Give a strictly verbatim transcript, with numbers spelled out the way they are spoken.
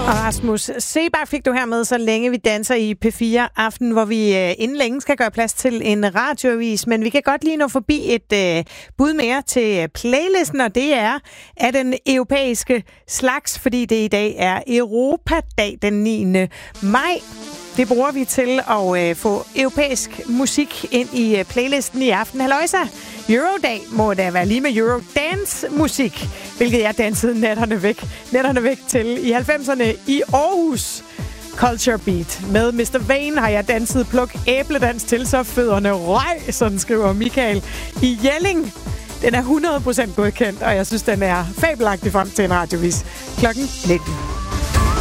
Og Rasmus Seebach fik du her med, så længe vi danser i P fire Aften, hvor vi øh, inden længe skal gøre plads til en radioavis. Men vi kan godt lige nå forbi et øh, bud mere til playlisten, og det er af den europæiske slags, fordi det i dag er Europadag den niende maj. Det bruger vi til at øh, få europæisk musik ind i øh, playlisten i aften. Halløjsa! Eurodag må da være lige med Eurodance-musik, hvilket jeg dansede nætterne væk, nætterne væk til i halvfemserne i Aarhus. Culture Beat. Med mister Vane har jeg danset pluk æbledans til, så fødderne røg, sådan skriver Michael i Jelling. Den er hundrede procent godkendt, og jeg synes, den er fabelagtig frem til en radiovis klokken nitten.